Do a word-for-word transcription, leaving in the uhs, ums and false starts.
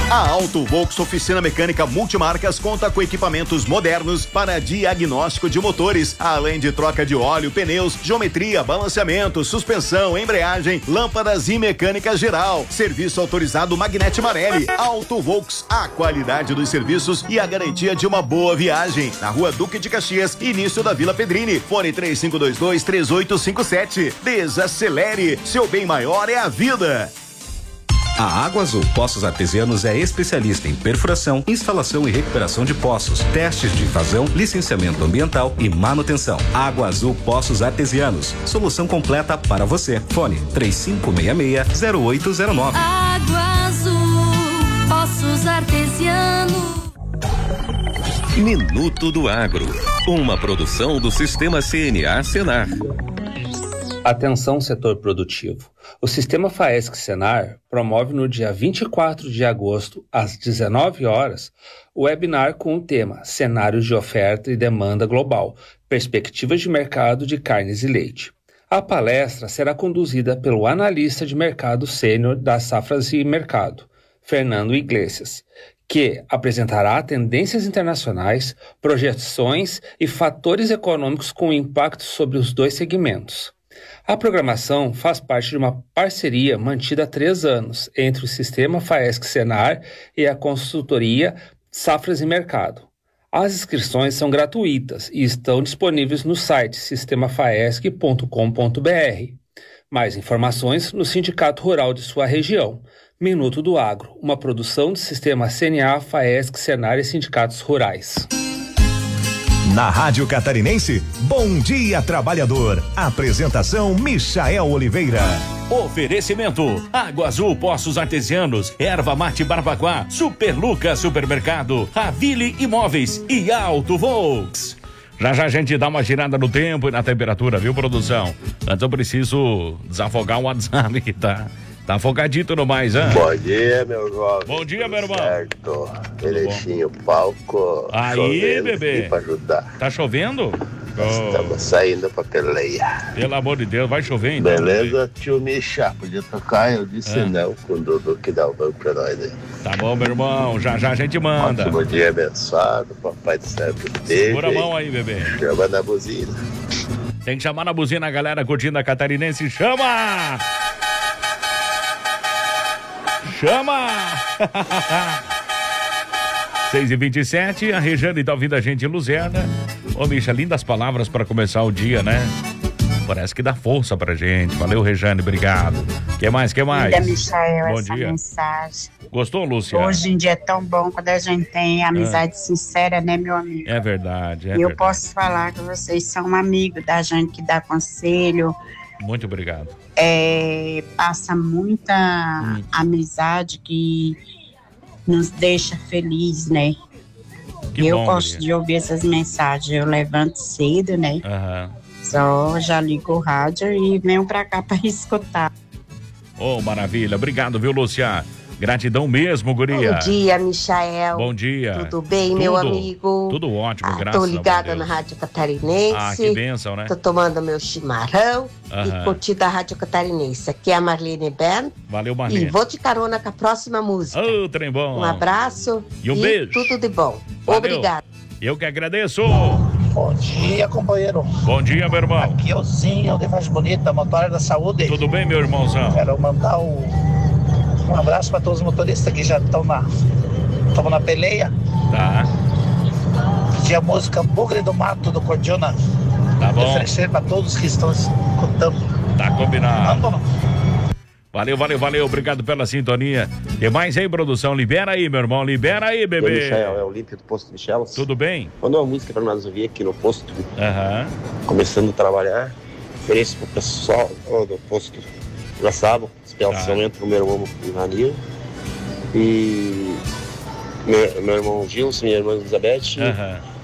A Auto Volks Oficina Mecânica Multimarcas conta com equipamentos modernos para diagnóstico de motores, além de troca de óleo, pneus, geometria, balanceamento, suspensão, embreagem, lâmpadas e mecânica geral. Serviço autorizado Magnete Marelli. Auto Volks, a qualidade dos serviços e a garantia de uma boa viagem. Na Rua Duque de Caxias, início da Vila Pedrini. Fone três cinco dois dois, três oito cinco sete. Desacelere, seu bem maior é a vida. A Água Azul Poços Artesianos é especialista em perfuração, instalação e recuperação de poços, testes de vazão, licenciamento ambiental e manutenção. Água Azul Poços Artesianos, solução completa para você. Fone três cinco seis seis, zero oito zero nove. Água Azul Poços Artesianos. Minuto do Agro, uma produção do Sistema C N A Senar. Atenção, setor produtivo. O Sistema Faesc-Senar promove no dia vinte e quatro de agosto, às dezenove horas, o webinar com o tema Cenários de Oferta e Demanda Global, Perspectivas de Mercado de Carnes e Leite. A palestra será conduzida pelo analista de mercado sênior das Safras e Mercado, Fernando Iglesias, que apresentará tendências internacionais, projeções e fatores econômicos com impacto sobre os dois segmentos. A programação faz parte de uma parceria mantida há três anos entre o Sistema Faesc-Senar e a consultoria Safras e Mercado. As inscrições são gratuitas e estão disponíveis no site sistema faesc ponto com ponto br. Mais informações no Sindicato Rural de sua região. Minuto do Agro, uma produção do Sistema C N A, Faesc-Senar e Sindicatos Rurais. Na Rádio Catarinense, Bom Dia Trabalhador. Apresentação Michael Oliveira. Oferecimento: Água Azul Poços Artesianos, Erva Mate Barbacoa, Super Lucas Supermercado, Ravile Imóveis e Auto Volks. Já já a gente dá uma girada no tempo e na temperatura, viu, produção? Antes eu preciso desafogar o WhatsApp que tá... Tá afogadito no mais, hein? Bom dia, meu jovem. Bom dia, meu irmão. Certo. Elechinho, palco. Aí, bebê. Pra ajudar. Tá chovendo? Oh. Estamos saindo pra peleia. Pelo amor de Deus, vai chover então. Beleza, tio Micha, podia tocar? Eu disse ah. não, com o Dudu que dá o banco pra nós aí. Tá bom, meu irmão, já já a gente manda. Ótimo dia abençoado, papai do céu. Segura a mão aí, bebê. Chama na buzina. Tem que chamar na buzina a galera curtindo a Catarinense. Chama! Chama! seis e vinte e sete, a Rejane tá ouvindo a gente em Luzerna. Ô, Misha, lindas palavras para começar o dia, né? Parece que dá força pra gente. Valeu, Rejane, obrigado. Que mais, que mais? Linda, Michael, bom essa dia. Mensagem. Gostou, Lúcia? Hoje em dia é tão bom quando a gente tem amizade ah. sincera, né, meu amigo? É verdade, é E eu verdade. posso falar que vocês são amigos da gente que dá conselho. Muito obrigado. É, passa muita hum. amizade que nos deixa feliz, né? Que eu bom, gosto Maria. de ouvir essas mensagens. Eu levanto cedo, né? Aham. Só já ligo o rádio e venho pra cá pra escutar. Ô, oh, maravilha. Obrigado, viu, Lúcia? Gratidão mesmo, guria. Bom dia, Michael. Bom dia. Tudo bem, Tudo, meu amigo? Tudo ótimo, ah, graças a Deus. Tô ligada na Rádio Catarinense. Ah, que bênção, né? Tô tomando meu chimarrão Aham. e curtindo a Rádio Catarinense. Aqui é a Marlene Ben. Valeu, Marlene. E vou de carona com a próxima música. Ô, oh, trem bom. Um abraço e um beijo. Tudo de bom. Valeu. Obrigado. Eu que agradeço. Bom dia, companheiro. Bom dia, meu irmão. Aqui é o Zinho, de Faz Bonita, motora da saúde. Tudo bem, meu irmãozão? Quero mandar o... um abraço para todos os motoristas que já estão na... estão na peleia. Tá. Pedir a música Bugre do Mato, do Cordiona. Tá bom. Oferecer para todos que estão escutando. Tá combinado. Vamos. Valeu, valeu, valeu. Obrigado pela sintonia. E mais aí, produção? Libera aí, meu irmão. Libera aí, bebê. E aí, Michael, é o Olímpio do Posto Michelas. Tudo bem? Manda uma música pra nós ouvir aqui no posto. Aham. Uhum. Começando a trabalhar. Ofereço pro pessoal oh, do posto já sábado, especialmente tá. pro meu irmão Ivanil. E meu, meu irmão Gilson, minha irmã Elizabeth. Aham. Uhum.